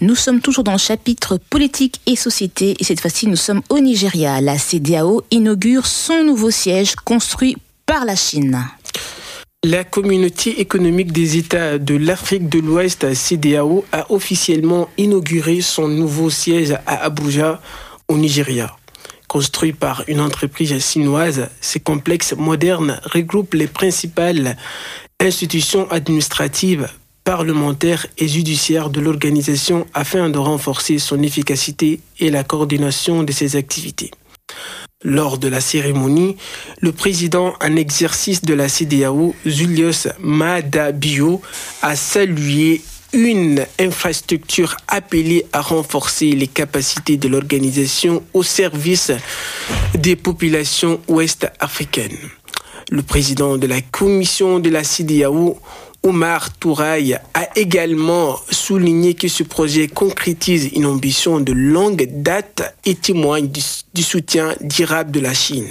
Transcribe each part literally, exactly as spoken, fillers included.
Nous sommes toujours dans le chapitre politique et société et cette fois-ci nous sommes au Nigeria. La C E D E A O inaugure son nouveau siège construit par la Chine. La Communauté économique des États de l'Afrique de l'Ouest, C E D E A O, a officiellement inauguré son nouveau siège à Abuja, au Nigeria. Construit par une entreprise chinoise, ce complexe moderne regroupe les principales institutions administratives, parlementaires et judiciaires de l'organisation afin de renforcer son efficacité et la coordination de ses activités. Lors de la cérémonie, le président en exercice de la C E D E A O, Julius Maada Bio, a salué une infrastructure appelée à renforcer les capacités de l'organisation au service des populations ouest-africaines. Le président de la commission de la C E D E A O, Omar Touraï, a également souligné que ce projet concrétise une ambition de longue date et témoigne du, du soutien durable de la Chine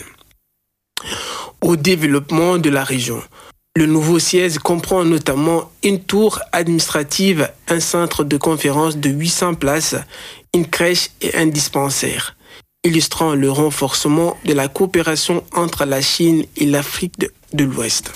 au développement de la région. Le nouveau siège comprend notamment une tour administrative, un centre de conférence de huit cents places, une crèche et un dispensaire, illustrant le renforcement de la coopération entre la Chine et l'Afrique de, de l'Ouest.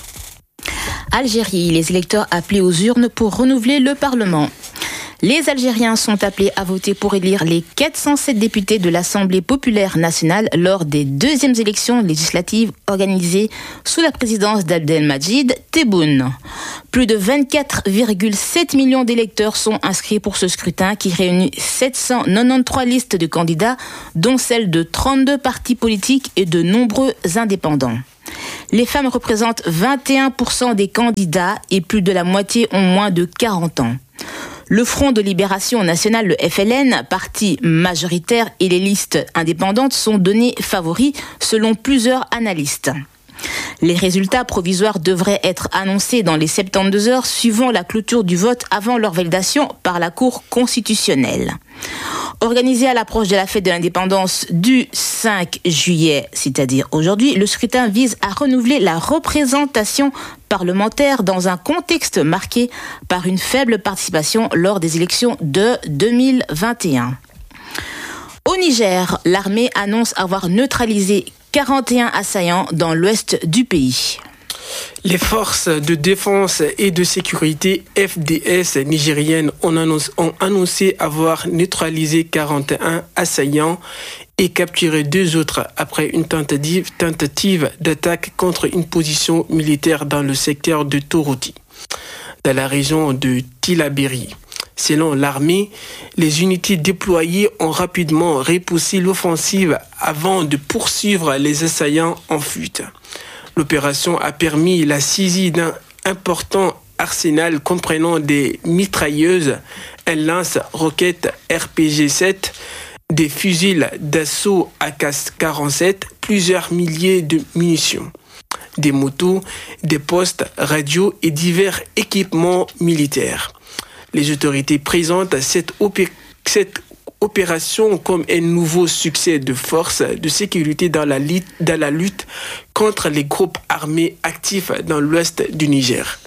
Algérie, les électeurs appelés aux urnes pour renouveler le Parlement. Les Algériens sont appelés à voter pour élire les quatre cent sept députés de l'Assemblée populaire nationale lors des deuxièmes élections législatives organisées sous la présidence d'Abdelmadjid Tebboune. Plus de vingt-quatre virgule sept millions d'électeurs sont inscrits pour ce scrutin qui réunit sept cent quatre-vingt-treize listes de candidats, dont celles de trente-deux partis politiques et de nombreux indépendants. Les femmes représentent vingt et un pour cent des candidats et plus de la moitié ont moins de quarante ans. Le Front de Libération Nationale, le F L N, parti majoritaire, et les listes indépendantes sont donnés favoris selon plusieurs analystes. Les résultats provisoires devraient être annoncés dans les soixante-douze heures suivant la clôture du vote avant leur validation par la Cour constitutionnelle. Organisé à l'approche de la fête de l'indépendance du cinq juillet, c'est-à-dire aujourd'hui, le scrutin vise à renouveler la représentation parlementaire dans un contexte marqué par une faible participation lors des élections de deux mille vingt et un. Au Niger, l'armée annonce avoir neutralisé quarante et un assaillants dans l'ouest du pays. Les forces de défense et de sécurité F D S nigériennes ont annoncé, ont annoncé avoir neutralisé quarante et un assaillants et capturé deux autres après une tentative, tentative d'attaque contre une position militaire dans le secteur de Torodi, dans la région de Tillabéri. Selon l'armée, les unités déployées ont rapidement repoussé l'offensive avant de poursuivre les assaillants en fuite. L'opération a permis la saisie d'un important arsenal comprenant des mitrailleuses, un lance-roquettes R P G sept, des fusils d'assaut A K quarante-sept, plusieurs milliers de munitions, des motos, des postes radio et divers équipements militaires. Les autorités présentent cette, opé- cette opération comme un nouveau succès de forces de sécurité dans la, lit- dans la lutte contre les groupes armés actifs dans l'ouest du Niger.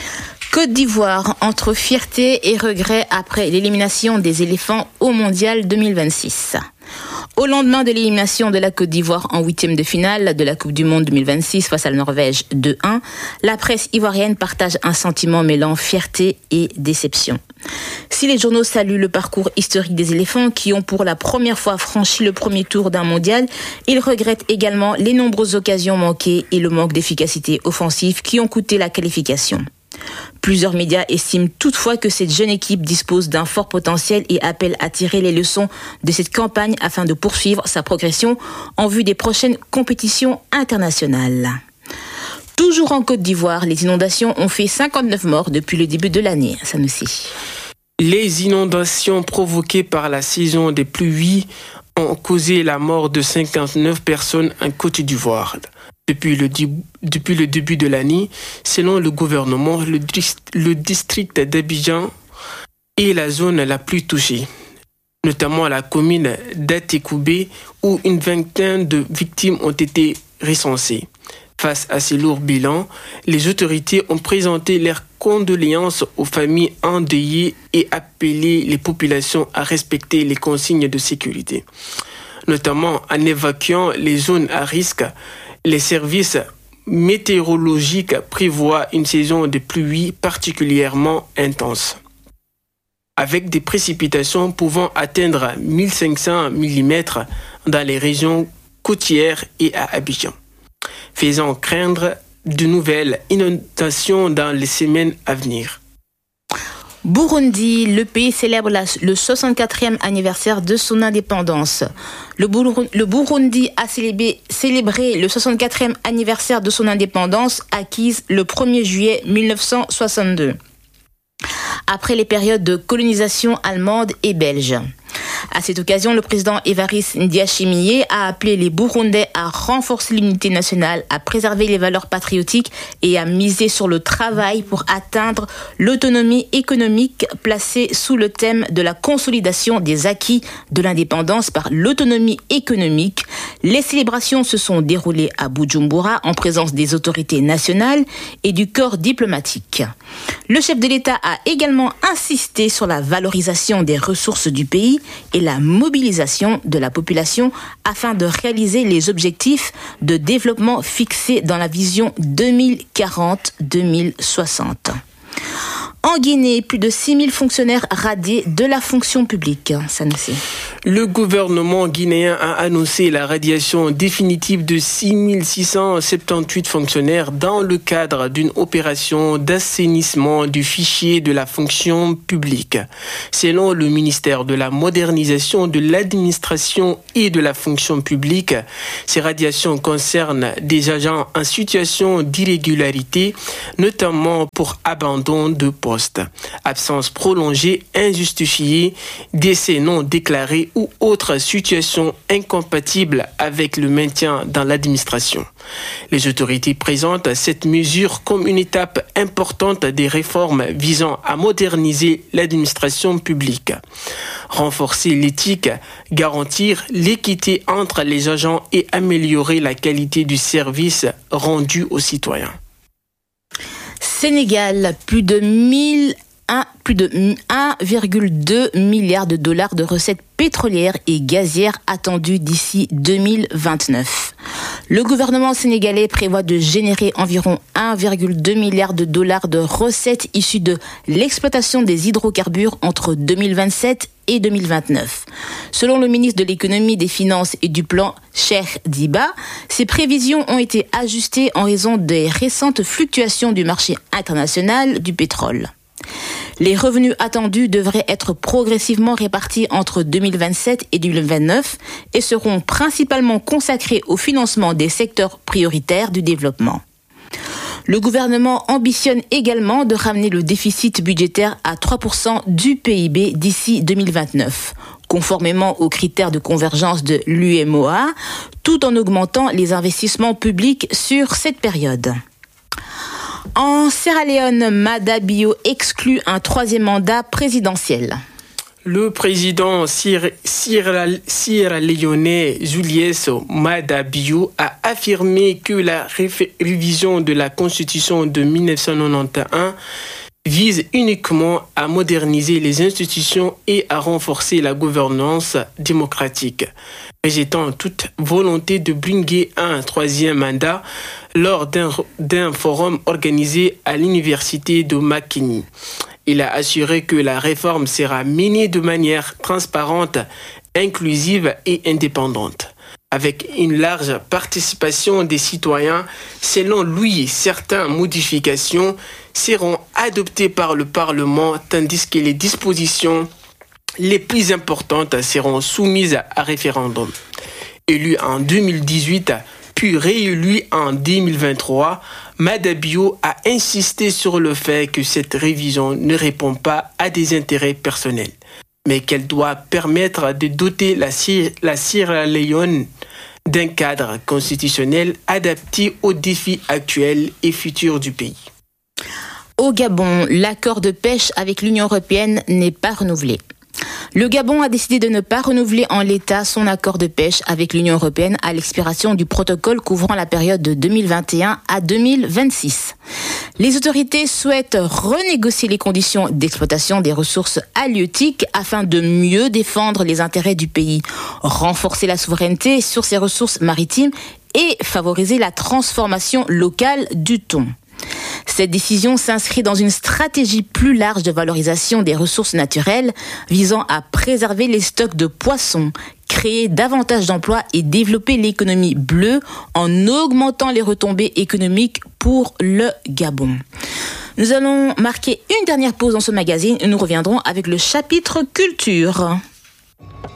Côte d'Ivoire, entre fierté et regret après l'élimination des éléphants au Mondial deux mille vingt-six. Au lendemain de l'élimination de la Côte d'Ivoire en huitième de finale de la Coupe du Monde deux mille vingt-six face à la Norvège deux un, la presse ivoirienne partage un sentiment mêlant fierté et déception. Si les journaux saluent le parcours historique des éléphants qui ont pour la première fois franchi le premier tour d'un mondial, ils regrettent également les nombreuses occasions manquées et le manque d'efficacité offensive qui ont coûté la qualification. Plusieurs médias estiment toutefois que cette jeune équipe dispose d'un fort potentiel et appellent à tirer les leçons de cette campagne afin de poursuivre sa progression en vue des prochaines compétitions internationales. Toujours en Côte d'Ivoire, les inondations ont fait cinquante-neuf morts depuis le début de l'année. Sanoussi. Les inondations provoquées par la saison des pluies ont causé la mort de cinquante-neuf personnes en Côte d'Ivoire. Depuis le, depuis le début de l'année, selon le gouvernement, le, le district d'Abidjan est la zone la plus touchée, notamment la commune d'Atekoubé où une vingtaine de victimes ont été recensées. Face à ces lourds bilans, les autorités ont présenté leurs condoléances aux familles endeuillées et appelé les populations à respecter les consignes de sécurité. Notamment en évacuant les zones à risque, les services météorologiques prévoient une saison de pluie particulièrement intense, avec des précipitations pouvant atteindre mille cinq cents millimètres dans les régions côtières et à Abidjan, faisant craindre de nouvelles inondations dans les semaines à venir. Burundi, le pays célèbre la, le soixante-quatrième anniversaire de son indépendance. Le, Bur- le Burundi a célébré, célébré le soixante-quatrième anniversaire de son indépendance acquise le premier juillet mille neuf cent soixante-deux, après les périodes de colonisation allemande et belge. À cette occasion, le président Évariste Ndayishimiye a appelé les Burundais à renforcer l'unité nationale, à préserver les valeurs patriotiques et à miser sur le travail pour atteindre l'autonomie économique, placée sous le thème de la consolidation des acquis de l'indépendance par l'autonomie économique. Les célébrations se sont déroulées à Bujumbura en présence des autorités nationales et du corps diplomatique. Le chef de l'État a également insisté sur la valorisation des ressources du pays et la mobilisation de la population afin de réaliser les objectifs de développement fixés dans la vision deux mille quarante deux mille soixante. En Guinée, plus de six mille fonctionnaires radiés de la fonction publique. Sanusi. Le gouvernement guinéen a annoncé la radiation définitive de six mille six cent soixante-dix-huit fonctionnaires dans le cadre d'une opération d'assainissement du fichier de la fonction publique. Selon le ministère de la modernisation de l'administration et de la fonction publique, ces radiations concernent des agents en situation d'irrégularité, notamment pour abandon de poste, absence prolongée injustifiée, décès non déclaré ou autre situation incompatible avec le maintien dans l'administration. Les autorités présentent cette mesure comme une étape importante des réformes visant à moderniser l'administration publique, renforcer l'éthique, garantir l'équité entre les agents et améliorer la qualité du service rendu aux citoyens. Sénégal, plus de mille un, plus de un virgule deux milliard de dollars de recettes pétrolières et gazières attendues d'ici deux mille vingt-neuf. Le gouvernement sénégalais prévoit de générer environ un virgule deux milliard de dollars de recettes issues de l'exploitation des hydrocarbures entre deux mille vingt-sept et deux mille vingt-neuf. Selon le ministre de l'économie, des finances et du plan, Cheikh Diba, ces prévisions ont été ajustées en raison des récentes fluctuations du marché international du pétrole. Les revenus attendus devraient être progressivement répartis entre deux mille vingt-sept et deux mille vingt-neuf et seront principalement consacrés au financement des secteurs prioritaires du développement. Le gouvernement ambitionne également de ramener le déficit budgétaire à trois pour cent du P I B d'ici deux mille vingt-neuf, conformément aux critères de convergence de l'U E M O A, tout en augmentant les investissements publics sur cette période. En Sierra Leone, Mada Bio exclut un troisième mandat présidentiel. Le président sierra-léonais Julius Maada Bio a affirmé que la révision de la Constitution de dix-neuf cent quatre-vingt-onze vise uniquement à moderniser les institutions et à renforcer la gouvernance démocratique, rejetant toute volonté de briguer un troisième mandat lors d'un, d'un forum organisé à l'université de Makeni. Il a assuré que la réforme sera menée de manière transparente, inclusive et indépendante, avec une large participation des citoyens. Selon lui, certaines modifications seront adoptées par le Parlement, tandis que les dispositions les plus importantes seront soumises à référendum. Élu en deux mille dix-huit, puis réélu en deux mille vingt-trois, Maada Bio a insisté sur le fait que cette révision ne répond pas à des intérêts personnels, mais qu'elle doit permettre de doter la, la Sierra Leone d'un cadre constitutionnel adapté aux défis actuels et futurs du pays. Au Gabon, l'accord de pêche avec l'Union européenne n'est pas renouvelé. Le Gabon a décidé de ne pas renouveler en l'état son accord de pêche avec l'Union européenne à l'expiration du protocole couvrant la période de deux mille vingt et un à deux mille vingt-six. Les autorités souhaitent renégocier les conditions d'exploitation des ressources halieutiques afin de mieux défendre les intérêts du pays, renforcer la souveraineté sur ses ressources maritimes et favoriser la transformation locale du thon. Cette décision s'inscrit dans une stratégie plus large de valorisation des ressources naturelles visant à préserver les stocks de poissons, créer davantage d'emplois et développer l'économie bleue en augmentant les retombées économiques pour le Gabon. Nous allons marquer une dernière pause dans ce magazine et nous reviendrons avec le chapitre culture.